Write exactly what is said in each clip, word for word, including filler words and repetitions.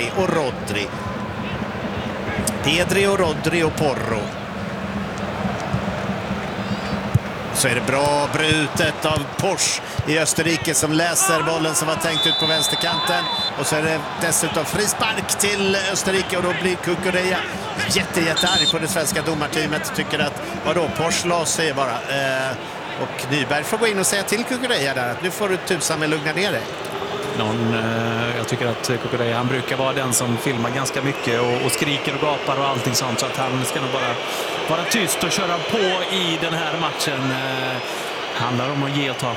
Pedri och Rodri. Pedri och Rodri och Porro. Så är det bra brutet av Porsche i Österrike som läser bollen som var tänkt ut på vänsterkanten. Och så är det dessutom frispark till Österrike och då blir Cucurella jätte, jättearg på det svenska domarteamet. Tycker att, vadå, Porsche la sig bara. Eh, och Nyberg får gå in och säga till Cucurella där att nu får du tusan med lugna ner dig. Någon, eh, jag tycker att Cucurella, han brukar vara den som filmar ganska mycket och, och skriker och gapar och allting sånt, så att han ska nog bara vara tyst och köra på i den här matchen. Eh, handlar om att ge och ta.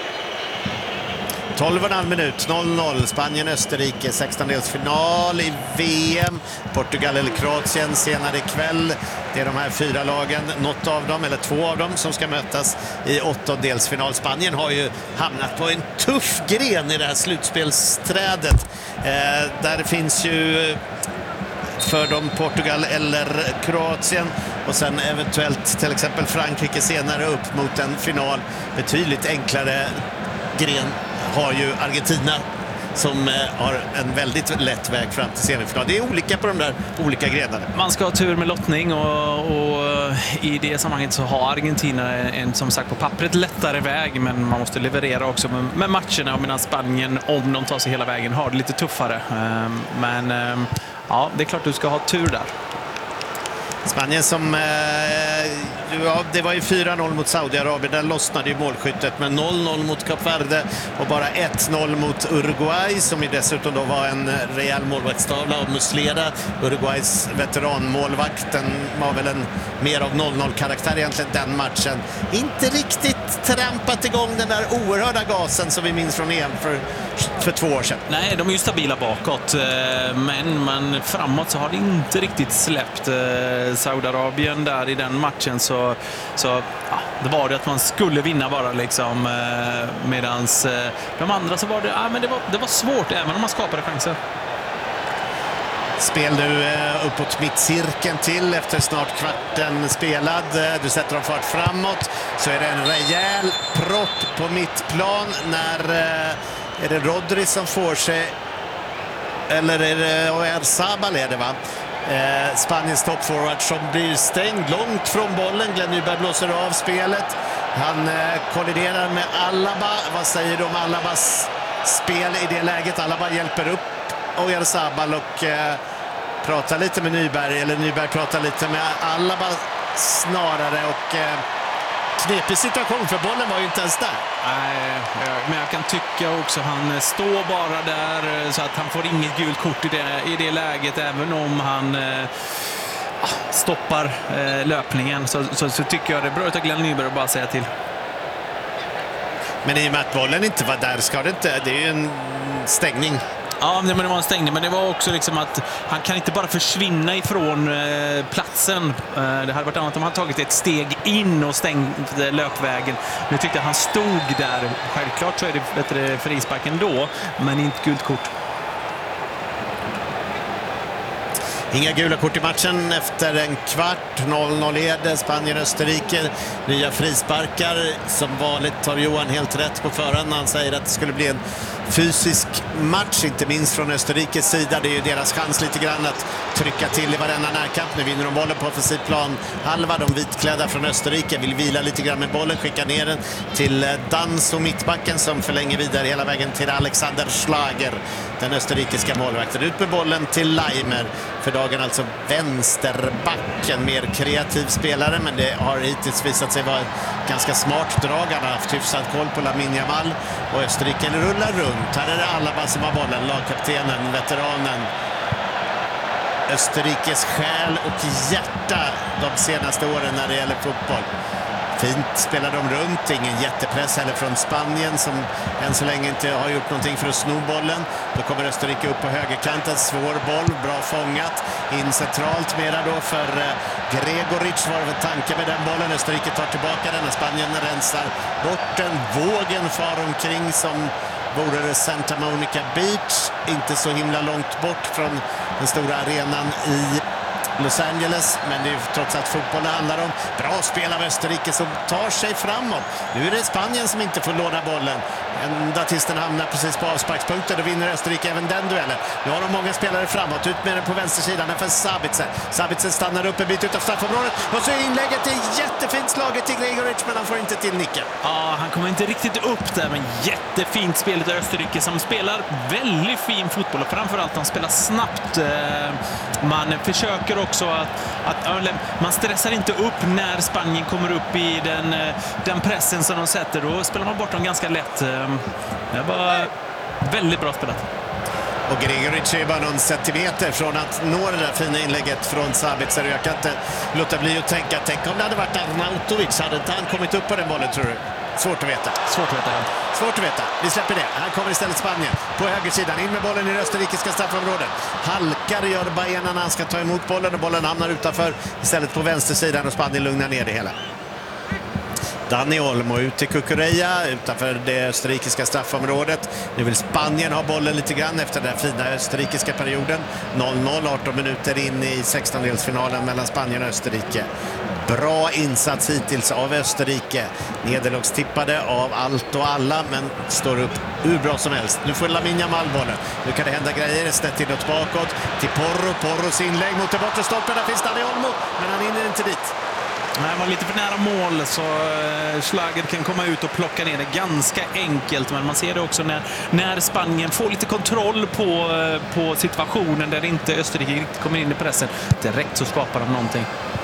tolv och en halv minut, noll noll. Spanien-Österrike, sextondelsfinal i V M. Portugal eller Kroatien senare ikväll. Det är de här fyra lagen, något av dem, eller två av dem, som ska mötas i åttondelsfinal. Spanien har ju hamnat på en tuff gren i det här slutspelsträdet. Eh, där finns ju för dem Portugal eller Kroatien och sen eventuellt till exempel Frankrike senare upp mot en final. Betydligt enklare gren har ju Argentina som har en väldigt lätt väg fram till semifinal. Det är olika på de där olika grenarna. Man ska ha tur med lottning och, och i det sammanhanget så har Argentina en, som sagt, på pappret lättare väg, men man måste leverera också med, med matcherna, medan Spanien, om de tar sig hela vägen, har det lite tuffare. Men ja, det är klart du ska ha tur där. Spanien som, eh, ja, det var ju fyra noll mot Saudiarabien, där lossnade ju målskyttet, men noll noll mot Kap Verde och bara ett noll mot Uruguay, som ju dessutom då var en rejäl målvaktstavla av Muslera. Uruguays veteranmålvakten var väl en mer av noll noll-karaktär egentligen den matchen. Inte riktigt trampat igång den där oerhörda gasen som vi minns från E M för, för två år sedan. Nej, de är ju stabila bakåt, men man, framåt så har det inte riktigt släppt. Saudiarabien där i den matchen så, så ja, det var det att man skulle vinna bara liksom, medans de andra så var det, ja, men det var, det var svårt även om man skapade chanser. Spel nu uppåt mittcirkeln till efter snart kvarten spelad. Du sätter dem fart framåt, så är det en rejäl propp på mittplan när är det Rodri som får sig, eller är det Oyarzabal är det va? Eh, Spaniens toppforward som blir stängd långt från bollen. Glenn Nyberg blåser av spelet. Han eh, kolliderar med Alaba. Vad säger du om Alabas spel i det läget? Alaba hjälper upp Oyarzabal och eh, pratar lite med Nyberg, eller Nyberg pratar lite med Alaba snarare, och eh, knepig situation för bollen var ju inte ens där. Nej, men jag kan tycka också han står bara där så att han får inget gult kort i det, i det läget, även om han eh, stoppar eh, löpningen, så, så, så tycker jag det är bra att Glenn Nyberg bara säga till. Men i och med att bollen inte var där ska det inte, det är ju en stängning. Ja, men det var en stängning, men det var också liksom att han kan inte bara försvinna ifrån eh, platsen. Eh, det hade varit annat om han tagit ett steg in och stängde löpvägen. Nu tyckte jag han stod där. Självklart så är det bättre frisparken då, men inte gult kort. Inga gula kort i matchen efter en kvart. noll noll leder Spanien-Österrike. Nya frisparkar. Som vanligt tar Johan helt rätt på förhand. Han säger att det skulle bli en fysisk match, inte minst från Österrikes sida. Det är ju deras chans lite grann att trycka till i varenda närkamp. Nu vinner de bollen på offensiv plan. Halva de vitklädda från Österrike vill vila lite grann med bollen, skicka ner den till Danso, mittbacken, som förlänger vidare hela vägen till Alexander Schlager, den österrikiska målvakten. Ut med bollen till Leimer, för dagen alltså vänsterbacken, mer kreativ spelare, men det har hittills visat sig vara ganska smart drag. Han har haft hyfsad koll på Lamine Yamal och Österrike rullar runt. Här är det Alaba som har bollen, lagkaptenen, veteranen. Österrikes själ och hjärta de senaste åren när det gäller fotboll. Fint spelar de runt, ingen jättepress heller från Spanien som än så länge inte har gjort någonting för att sno bollen. Då kommer Österrike upp på högerkanten, svår boll, bra fångat. In centralt mera då för Gregoric var det tanke med den bollen. Österrike tar tillbaka den och Spanien rensar bort den. Vågen far omkring som vore det Santa Monica Beach, inte så himla långt bort från den stora arenan i Los Angeles, men det är ju trots allt fotboll det handlar om. Bra spel av Österrike som tar sig framåt. Nu är det Spanien som inte får låna bollen. Ända tills den hamnar precis på avsparkspunkten, då vinner Österrike även den duellen. Nu har de många spelare framåt, ut med den på vänstersidan för Sabitzer. Sabitzer stannar upp en bit ut av straffområdet och så är inlägget är jättefint slaget till Gregoritsch, men han får inte till nicken. Ja, han kommer inte riktigt upp där, men jättefint spel av Österrike som spelar väldigt fin fotboll och framförallt de spelar snabbt. Man försöker också att, att man stressar inte upp när Spanien kommer upp i den, den pressen som de sätter. Då spelar man bort dem ganska lätt. Det var väldigt bra spelat. Och Gregoritsch är bara någon centimeter från att nå det där fina inlägget från Sabitzer. Jag kan inte låta bli att tänka, tänk om det hade varit Arnautovic, hade inte han kommit upp på den bollen, tror du? Svårt att veta. Svårt att veta, ja. Svårt att veta. Vi släpper det. Här kommer istället Spanien på högersidan. In med bollen i det österrikiska straffområdet. Halkar gör Bayern när han ska ta emot bollen och bollen hamnar utanför istället på vänstersidan och Spanien lugnar ner det hela. Dani Olmo ut till Cucurella utanför det österrikiska straffområdet. Nu vill Spanien ha bollen lite grann efter den fina österrikiska perioden. noll noll, arton minuter in i sextondelsfinalen mellan Spanien och Österrike. Bra insats hittills av Österrike. Nederlagstippade av allt och alla, men står upp hur bra som helst. Nu får Lamine Yamal bollen. Nu kan det hända grejer. Snett inåt bakåt till Porro. Porros inlägg mot det bortre stolpen. Där finns Dani Olmo, men han hinner inte dit. Nej, han var lite för nära mål, så Schlager kan komma ut och plocka ner det ganska enkelt. Men man ser det också när, när Spanien får lite kontroll på, på situationen där inte Österrike riktigt kommer in i pressen. Direkt så skapar de någonting.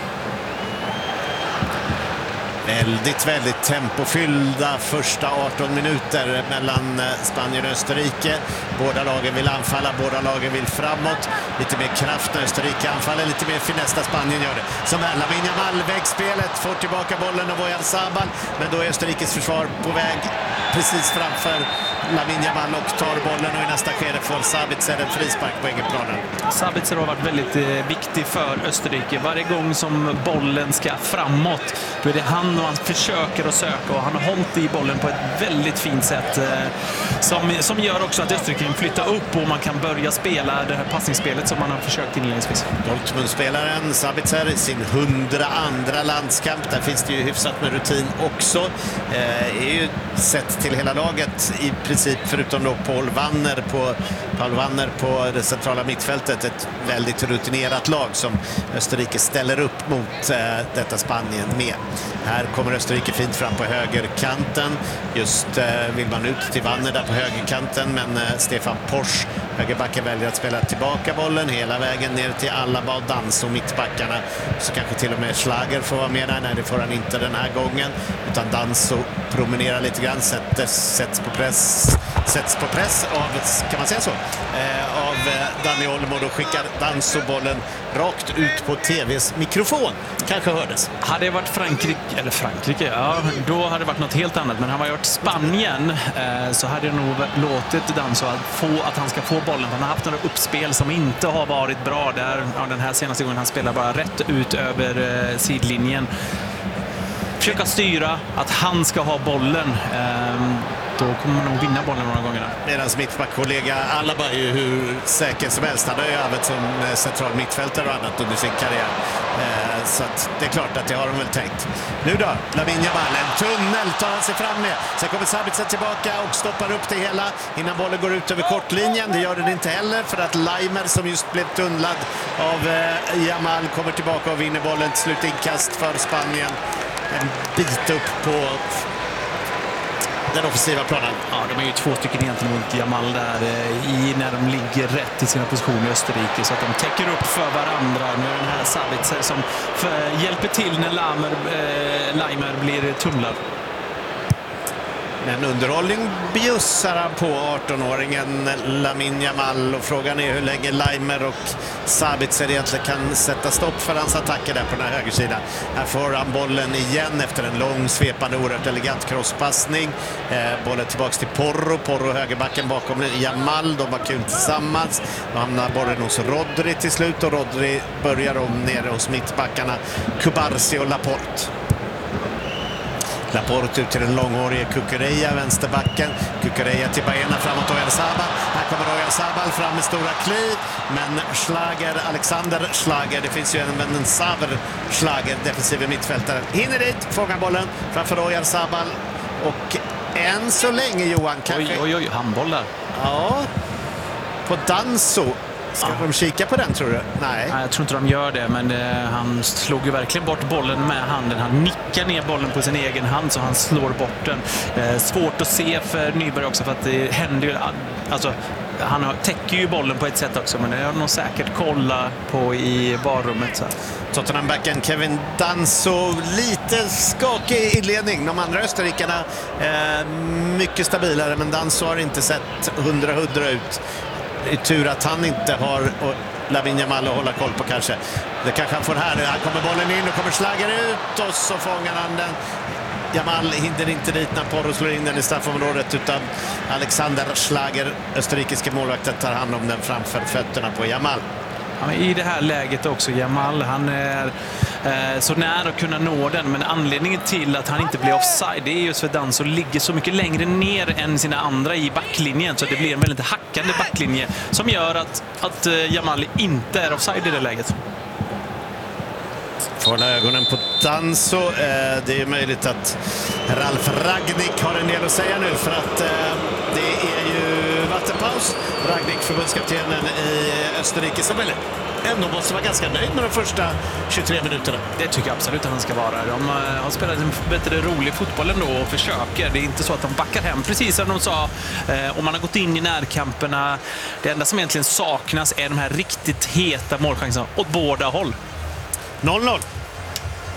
Väldigt, väldigt tempofyllda första arton minuter mellan Spanien och Österrike. Båda lagen vill anfalla, båda lagen vill framåt. Lite mer kraft när Österrike anfaller, lite mer finess när Spanien gör det. Som är Lamine Yamal, väggspelet, får tillbaka bollen av Oyarzabal. Men då är Österrikes försvar på väg precis framför Lamine Yamal och tar bollen, och i nästa skede får Sabitzer en frispark på egenplanen. Sabitzer har varit väldigt eh, viktig för Österrike. Varje gång som bollen ska framåt, då är det han och han försöker att söka, och han har hållit i bollen på ett väldigt fint sätt eh, som, som gör också att Österrike kan flytta upp och man kan börja spela det här passningsspelet som man har försökt inledningsvis. Dortmund-spelaren Sabitzer i sin hundra andra landskamp. Där finns det ju hyfsat med rutin också. Eh, är ju sett till hela laget i princip, förutom då Paul Wanner på, Paul Wanner på det centrala mittfältet. Ett väldigt rutinerat lag som Österrike ställer upp mot eh, detta Spanien med. Här kommer Österrike fint fram på högerkanten. Just eh, vill man ut till Wanner där på högerkanten, men eh, Stefan Posch, högerbacken, väljer att spela tillbaka bollen hela vägen ner till Alaba och Danso, mittbackarna. Så kanske till och med Schlager får vara med där. Nej, det får han inte den här gången, utan Danso promenerar lite grann, sätts, sätts på press sätts på press av, kan man säga så, eh, av eh, Dani Olmo. Då skickar Danso bollen rakt ut på tvs mikrofon. Kanske hördes. Hade det varit Frankrike, eller Frankrike, ja, då hade det varit något helt annat. Men han har varit Spanien, eh, så hade jag nog låtit Danso att, få, att han ska få bollen. Han har haft några uppspel som inte har varit bra där. Ja, den här senaste gången han spelar bara rätt ut över eh, sidlinjen. Försöka styra att han ska ha bollen. Eh, Då kommer man nog vinna bollen några gånger. Medan mittbackkollega Alaba är ju hur säker som helst. Han har ju arbetat som central mittfältare och annat under sin karriär. Eh, så att det är klart att det har de väl tänkt. Nu då, Lamine Yamal, en tunnel tar han sig fram med. Sen kommer Sabitzer tillbaka och stoppar upp det hela innan bollen går ut över kortlinjen. Det gör den inte heller, för att Leimer, som just blev tunnlad av eh, Yamal, kommer tillbaka och vinner bollen. Slutinkast för Spanien. En bit upp på den offensiva planen. Ja, de är ju två stycken egentligen mot Yamal där i, när de ligger rätt i sina positioner i Österrike, så att de täcker upp för varandra. Nu är den här Sabitzer som för, hjälper till när Leimer, eh, Leimer blir tunnlad. Men underhållning bjussar han på arton-åringen Lamine Yamal, och frågan är hur länge Leimer och Sabitzer egentligen kan sätta stopp för hans attacker där på den här högersidan. Här får han bollen igen efter en lång svepande oerhört elegant crosspassning. Eh, bollen tillbaks till Porro, Porro högerbacken bakom Yamal, de var kul tillsammans. Då hamnar bollen hos Rodri till slut, och Rodri börjar om nere hos mittbackarna Kubarsi och Laporte. Laporte ut till den långhårige Cucurella, vänsterbacken. Cucurella till Baena, framåt Oyarzabal. Här kommer Oyarzabal fram med stora kliv. Men Schlager, Alexander Schlager, det finns ju en, en Saver Schlager, defensiv mittfältare. Hinner dit, fångar bollen framför Oyarzabal. Och än så länge, Johan, kanske... Oj, oj, oj, handboll där. Ja, på Danso. Ska ja. de kika på den, tror du? Nej. Nej, jag tror inte de gör det, men eh, han slog ju verkligen bort bollen med handen. Han nickar ner bollen på sin egen hand så han slår bort den. Eh, svårt att se för Nyberg också, för att det händer ju... Alltså, han har, täcker ju bollen på ett sätt också, men det har nog säkert kolla på i barrummet. Så. Tottenham-backen Kevin Danso, lite skakig inledning. De andra österrikarna eh, mycket stabilare, men Danso har inte sett hundra hundra ut. Det är tur att han inte har och Lamine Yamal att hålla koll på kanske. Det kanske han får här. Här kommer bollen in och kommer Schlager ut och så fångar han den. Yamal hinner inte dit när Porro slår in den i straffområdet, utan Alexander Schlager, österrikiske målvakten, tar hand om den framför fötterna på Yamal. Ja, men i det här läget också, Yamal, han är eh, så nära att kunna nå den, men anledningen till att han inte blir offside, det är just för att Danso ligger så mycket längre ner än sina andra i backlinjen, så det blir en väldigt hackande backlinje som gör att, att eh, Yamal inte är offside i det läget. Får hålla ögonen på Danso. Eh, det är möjligt att Ralf Rangnick har en del att säga nu, för att eh, det är ju vattenpaus. Rangnick, förbundskaptenen i Österrike, som väl ändå måste vara ganska nöjd med de första tjugotre minuterna. Det tycker jag absolut att han ska vara. De har spelat en bättre rolig fotboll ändå och försöker. Det är inte så att de backar hem, precis som de sa. Eh, om man har gått in i närkamperna. Det enda som egentligen saknas är de här riktigt heta målchanserna åt båda håll. noll noll.